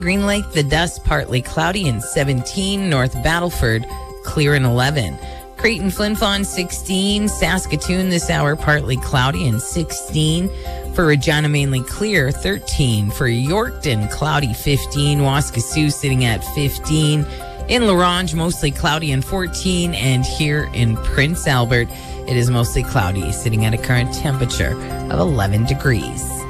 Green Lake, the dust, partly cloudy and 17. North Battleford, clear and 11. Creighton, Flin Flon, 16. Saskatoon this hour, partly cloudy and 16. For Regina, mainly clear, 13. For Yorkton, cloudy, 15. Waskesiu sitting at 15. In La Ronge, mostly cloudy and 14. And here in Prince Albert, it is mostly cloudy, sitting at a current temperature of 11 degrees.